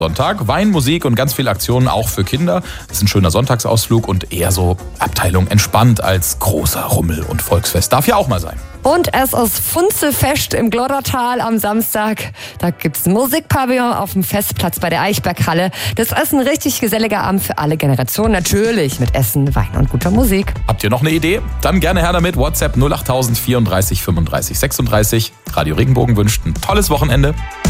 Sonntag, Wein, Musik und ganz viele Aktionen auch für Kinder. Das ist ein schöner Sonntagsausflug und eher so Abteilung entspannt als großer Rummel und Volksfest. Darf ja auch mal sein. Und es ist Funzelfest im Gloddertal am Samstag. Da gibt's ein Musikpavillon auf dem Festplatz bei der Eichberghalle. Das ist ein richtig geselliger Abend für alle Generationen. Natürlich mit Essen, Wein und guter Musik. Habt ihr noch eine Idee? Dann gerne her damit. WhatsApp 08000 34 35 36. Radio Regenbogen wünscht ein tolles Wochenende.